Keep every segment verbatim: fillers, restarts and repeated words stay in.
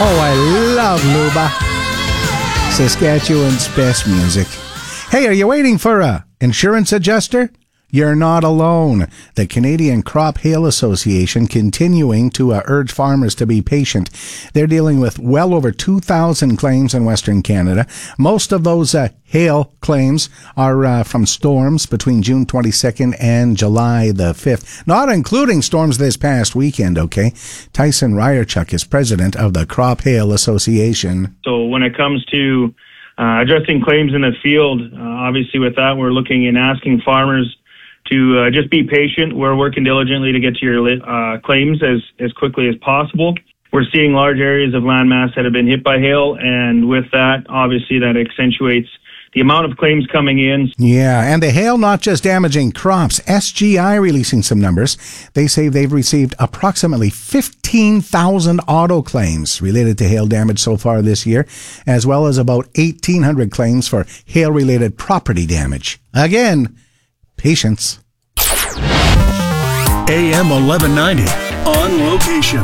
Oh, I love Luba. Saskatchewan's best music. Hey, are you waiting for a insurance adjuster? You're not alone. The Canadian Crop Hail Association continuing to uh, urge farmers to be patient. They're dealing with well over two thousand claims in Western Canada. Most of those uh, hail claims are uh, from storms between June twenty-second and July the fifth, not including storms this past weekend, okay? Tyson Ryerchuk is president of the Crop Hail Association. So when it comes to uh, addressing claims in the field, uh, obviously with that, we're looking and asking farmers to uh, just be patient. We're working diligently to get to your uh, claims as, as quickly as possible. We're seeing large areas of landmass that have been hit by hail, and with that, obviously, that accentuates the amount of claims coming in. Yeah, and the hail not just damaging crops. S G I releasing some numbers. They say they've received approximately fifteen thousand auto claims related to hail damage so far this year, as well as about eighteen hundred claims for hail-related property damage. Again, patience. A M eleven ninety, On Location.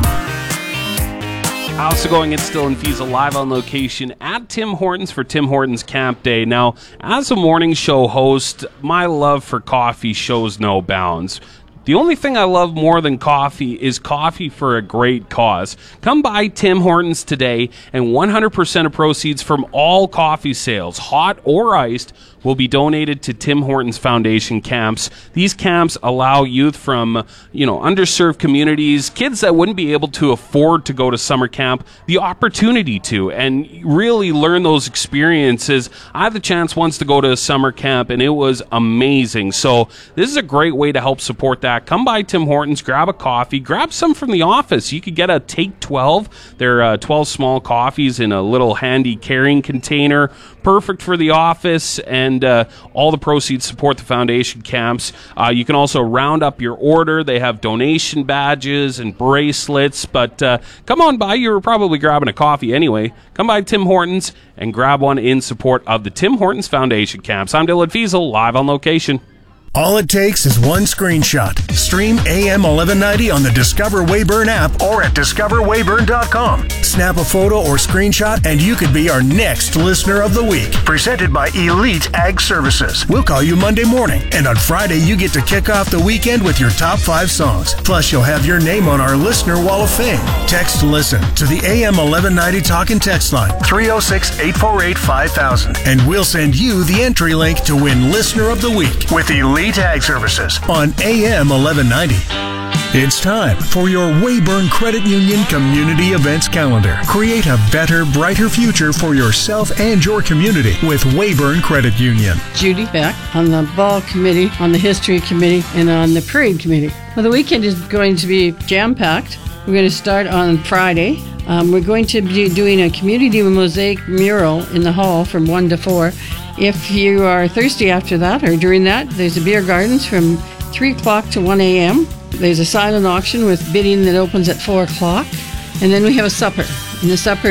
How's it going? It's Dylan Fiesel live on location at Tim Hortons for Tim Hortons Camp Day. Now, as a morning show host, my love for coffee shows no bounds. The only thing I love more than coffee is coffee for a great cause. Come by Tim Hortons today, and one hundred percent of proceeds from all coffee sales, hot or iced, will be donated to Tim Hortons Foundation camps. These camps allow youth from, you know, underserved communities, kids that wouldn't be able to afford to go to summer camp, the opportunity to, and really learn those experiences. I had the chance once to go to a summer camp, and it was amazing. So this is a great way to help support that. Come by Tim Hortons, grab a coffee, grab some from the office. You could get a Take twelve. They're uh, twelve small coffees in a little handy carrying container. Perfect for the office, and uh, all the proceeds support the foundation camps. Uh, you can also round up your order. They have donation badges and bracelets, but uh, come on by. You were probably grabbing a coffee anyway. Come by Tim Hortons and grab one in support of the Tim Hortons Foundation camps. I'm Dylan Fiesel, live on location. All it takes is one screenshot. Stream A M eleven ninety on the Discover Weyburn app or at discover weyburn dot com. Snap a photo or screenshot and you could be our next listener of the week. Presented by Elite Ag Services. We'll call you Monday morning, and on Friday you get to kick off the weekend with your top five songs. Plus you'll have your name on our Listener Wall of Fame. Text LISTEN to the A M eleven ninety talk and text line three oh six, eight four eight, five thousand, and we'll send you the entry link to win Listener of the Week with Elite Ag Services on A M eleven ninety. It's time for your Weyburn Credit Union Community Events Calendar. Create a better, brighter future for yourself and your community with Weyburn Credit Union. Judy Beck on the Ball Committee, on the History Committee, and on the Parade Committee. Well, the weekend is going to be jam-packed. We're going to start on Friday. Um, we're going to be doing a community mosaic mural in the hall from one to four. If you are thirsty after that or during that, there's a beer gardens from three o'clock to one a.m. There's a silent auction with bidding that opens at four o'clock. And then we have a supper. And the supper